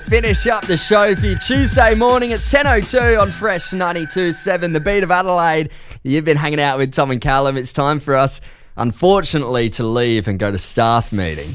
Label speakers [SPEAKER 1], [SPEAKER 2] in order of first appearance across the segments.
[SPEAKER 1] finish up the show for you Tuesday morning. It's 10:02 on Fresh 92.7, the beat of Adelaide. You've been hanging out with Tom and Callum. It's time for us, unfortunately, to leave and go to staff meeting.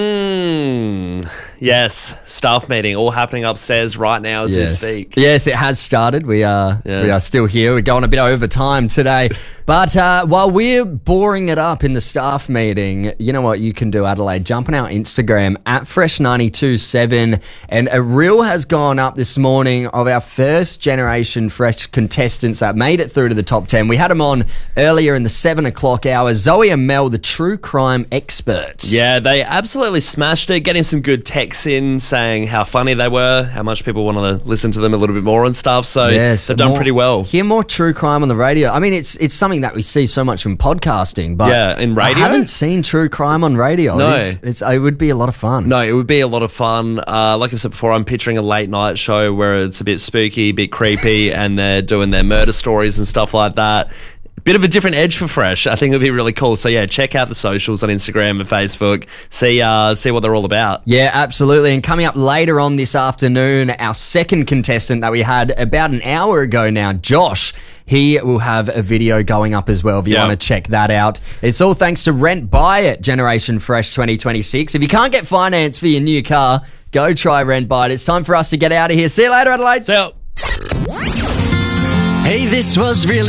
[SPEAKER 2] Yes, staff meeting, all happening upstairs right now as we speak.
[SPEAKER 1] Yes, it has started. We are still here. We're going a bit over time today. But while we're boring it up in the staff meeting, you know what you can do, Adelaide? Jump on our Instagram at Fresh927, and a reel has gone up this morning of our first generation Fresh contestants that made it through to the top 10. We had them on earlier in the 7 o'clock hour. Zoe and Mel, the true crime experts.
[SPEAKER 2] Yeah, they absolutely smashed it, getting some good texts in saying how funny they were, how much people want to listen to them a little bit more and stuff. So they've done pretty well.
[SPEAKER 1] Hear more true crime on the radio. I mean, it's something that we see so much in podcasting, but
[SPEAKER 2] in radio,
[SPEAKER 1] I haven't seen true crime on radio.
[SPEAKER 2] No,
[SPEAKER 1] it would be a lot of fun.
[SPEAKER 2] No, it would be a lot of fun. Like I said before, I'm picturing a late night show where it's a bit spooky, a bit creepy, and they're doing their murder stories and stuff like that. Bit of a different edge for Fresh. I think it'll be really cool. So yeah, check out the socials on Instagram and Facebook. See what they're all about.
[SPEAKER 1] Yeah, absolutely. And coming up later on this afternoon, our second contestant that we had about an hour ago now, Josh, he will have a video going up as well if you want to check that out. It's all thanks to Rent Buy It Generation Fresh 2026. If you can't get finance for your new car, go try Rent Buy It. It's time for us to get out of here. See you later, Adelaide.
[SPEAKER 2] See ya.
[SPEAKER 3] Hey, this was really